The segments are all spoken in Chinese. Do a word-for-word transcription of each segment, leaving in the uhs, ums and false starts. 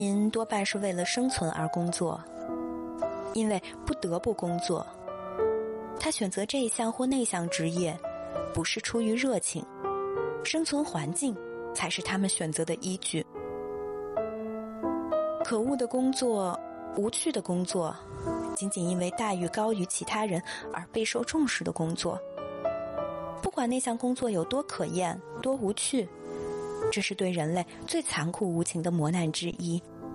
因多半是为了生存而工作，因为不得不工作。他选择这项或那项职业，不是出于热情，生存环境才是他们选择的依据。可恶的工作，无趣的工作，仅仅因为待遇高于其他人而备受重视的工作，不管那项工作有多可厌，多无趣，这是对人类最残酷无情的磨难之一。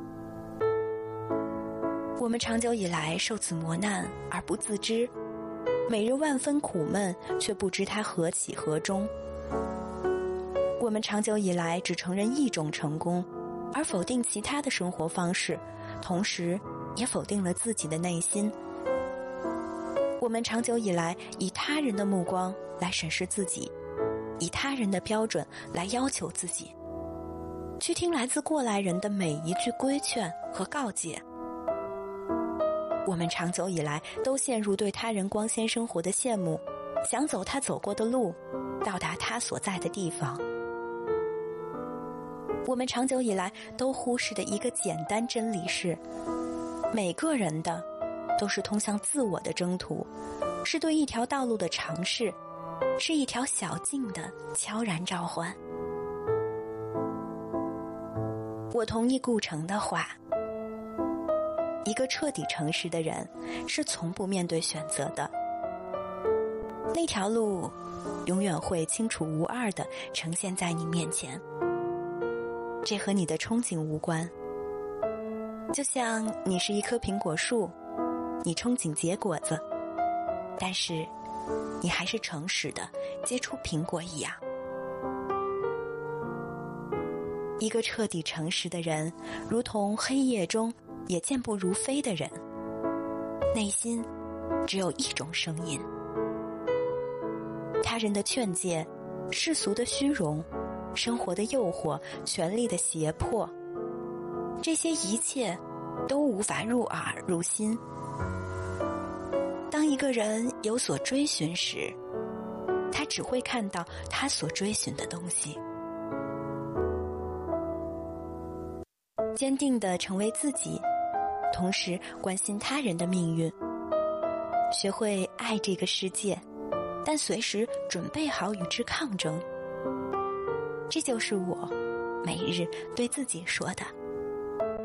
我们长久以来受此磨难而不自知，每日万分苦闷，却不知它何起何终。我们长久以来只承认一种成功，而否定其他的生活方式，同时也否定了自己的内心。我们长久以来以他人的目光来审视自己，以他人的标准来要求自己，去听来自过来人的每一句规劝和告诫。我们长久以来都陷入对他人光鲜生活的羡慕，想走他走过的路，到达他所在的地方。我们长久以来都忽视的一个简单真理是，每个人的都是通向自我的征途，是对一条道路的尝试，是一条小径的悄然召唤。我同意顾城的话，一个彻底诚实的人是从不面对选择的，那条路永远会清楚无二地呈现在你面前。这和你的憧憬无关，就像你是一棵苹果树，你憧憬结果子，但是你还是诚实的结出苹果一样。一个彻底诚实的人，如同黑夜中也健步如飞的人，内心只有一种声音。他人的劝诫，世俗的虚荣，生活的诱惑，权力的胁迫，这些一切都无法入耳入心。当一个人有所追寻时，他只会看到他所追寻的东西。坚定地成为自己，同时关心他人的命运，学会爱这个世界，但随时准备好与之抗争。这就是我每日对自己说的。